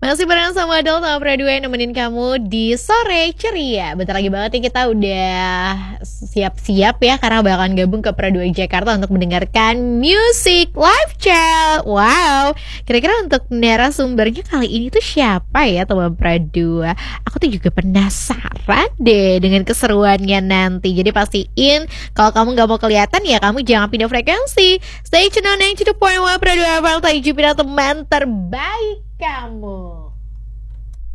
Masih bareng sama Adel sama Pradua yang nemenin kamu di sore ceria. Bentar lagi banget nih kita udah siap-siap ya karena bakalan gabung ke Pradua Jakarta untuk mendengarkan Music Live Chat. Wow, kira-kira untuk narasumbernya kali ini tuh siapa ya teman Pradua? Aku tuh juga penasaran deh dengan keseruannya nanti. Jadi pastiin kalau kamu gak mau kelihatan ya kamu jangan pindah frekuensi. Stay tune on 92.1 Pradua FM, Jupiter teman terbaik kamu.